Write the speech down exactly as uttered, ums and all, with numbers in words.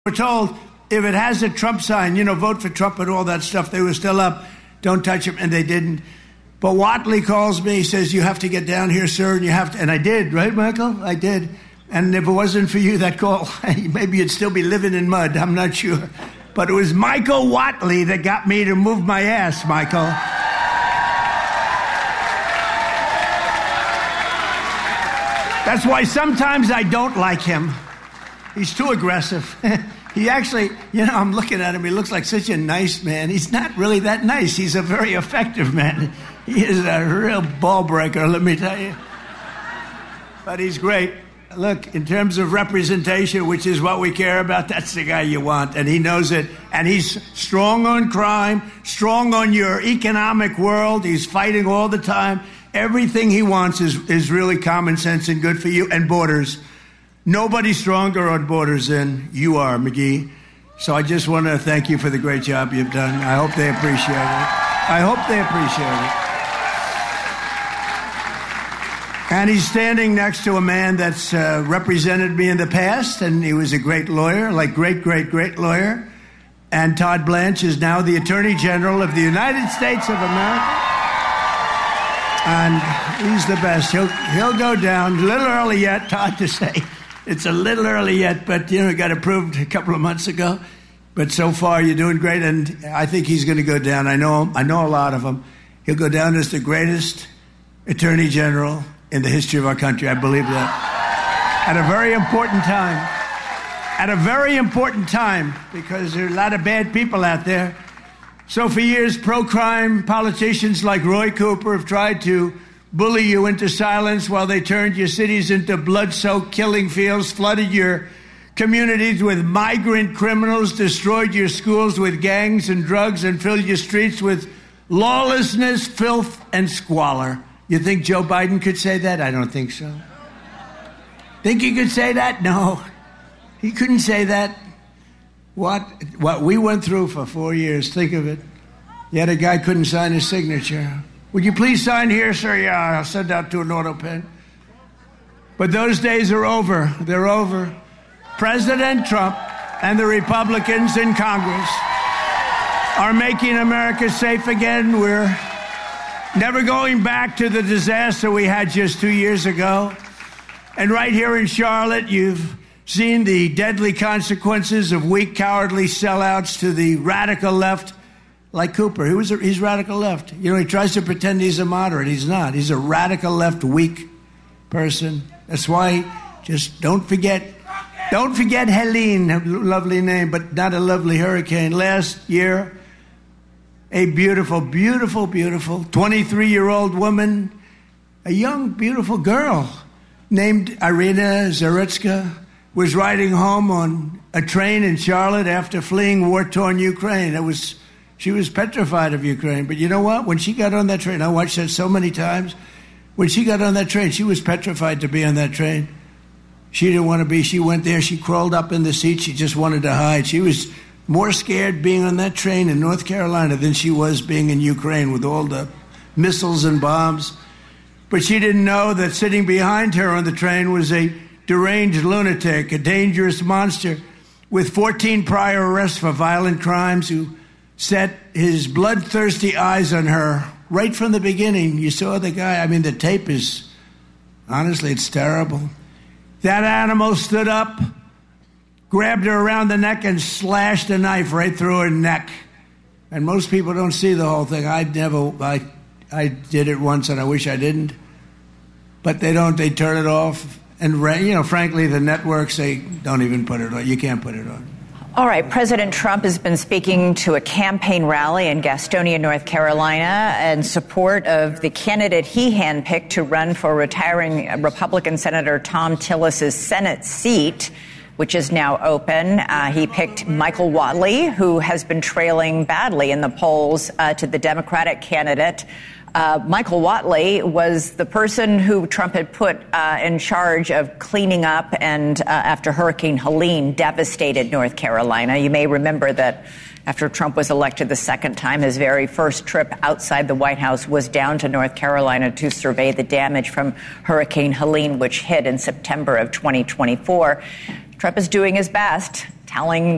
We're told if it has a Trump sign, you know, vote for Trump and all that stuff. They were still up. Don't touch him. And they didn't. But Whatley calls me. He says, you have to get down here, sir. And you have to. And I did. Right, Michael? I did. And if it wasn't for you, that call, maybe you'd still be living in mud. I'm not sure. But it was Michael Whatley that got me to move my ass, Michael. That's why sometimes I don't like him. He's too aggressive. He actually, you know, I'm looking at him. He looks like such a nice man. He's not really that nice. He's a very effective man. He is a real ball breaker, let me tell you. But he's great. Look, in terms of representation, which is what we care about, that's the guy you want, and he knows it. And he's strong on crime, strong on your economic world. He's fighting all the time. Everything he wants is, is really common sense and good for you. And borders. Nobody's stronger on borders than you are, McGee. So I just want to thank you for the great job you've done. I hope they appreciate it. I hope they appreciate it. And he's standing next to a man that's uh, represented me in the past, and he was a great lawyer, like great, great, great lawyer. And Todd Blanche is now the Attorney General of the United States of America. And he's the best. He'll, he'll go down a little early yet, Todd, to say. It's a little early yet, but, you know, got approved a couple of months ago. But so far, you're doing great, and I think he's going to go down. I know him. I know a lot of them. He'll go down as the greatest Attorney General in the history of our country. I believe that. At a very important time. At a very important time, because there are a lot of bad people out there. So for years, pro-crime politicians like Roy Cooper have tried to bully you into silence while they turned your cities into blood-soaked killing fields, flooded your communities with migrant criminals, destroyed your schools with gangs and drugs, and filled your streets with lawlessness, filth, and squalor. You think Joe Biden could say that? I don't think so. Think he could say that? No. He couldn't say that. What what we went through for four years, think of it. Yet a guy couldn't sign his signature. Would you please sign here, sir? Yeah, I'll send out to an auto pen. But those days are over. They're over. President Trump and the Republicans in Congress are making America safe again. We're never going back to the disaster we had just two years ago. And right here in Charlotte, you've seen the deadly consequences of weak, cowardly sellouts to the radical left, like Cooper. He was a, he's radical left. You know, he tries to pretend he's a moderate. He's not. He's a radical left, weak person. That's why, just don't forget, don't forget Helene, a lovely name, but not a lovely hurricane. Last year, a beautiful, beautiful, beautiful twenty-three-year-old woman, a young, beautiful girl named Irina Zarutska, was riding home on a train in Charlotte after fleeing war-torn Ukraine. It was, she was petrified of Ukraine. But you know what? When she got on that train, I watched that so many times. When she got on that train, she was petrified to be on that train. She didn't want to be. She went there. She crawled up in the seat. She just wanted to hide. She was more scared being on that train in North Carolina than she was being in Ukraine with all the missiles and bombs. But she didn't know that sitting behind her on the train was a deranged lunatic, a dangerous monster with fourteen prior arrests for violent crimes, who set his bloodthirsty eyes on her right from the beginning. You saw the guy. I mean, the tape is, honestly, it's terrible. That animal stood up, grabbed her around the neck, and slashed a knife right through her neck. And most people don't see the whole thing. I never, I, I did it once, and I wish I didn't. But they don't. They turn it off. And, you know, frankly, the networks, they don't even put it on. You can't put it on. All right. President Trump has been speaking to a campaign rally in Gastonia, North Carolina, in support of the candidate he handpicked to run for retiring Republican Senator Thom Tillis's Senate seat, which is now open. Uh, he picked Michael Whatley, who has been trailing badly in the polls uh, to the Democratic candidate. Uh, Michael Whatley was the person who Trump had put uh, in charge of cleaning up and uh, after Hurricane Helene devastated North Carolina. You may remember that after Trump was elected the second time, his very first trip outside the White House was down to North Carolina to survey the damage from Hurricane Helene, which hit in September of twenty twenty-four. Trump is doing his best, telling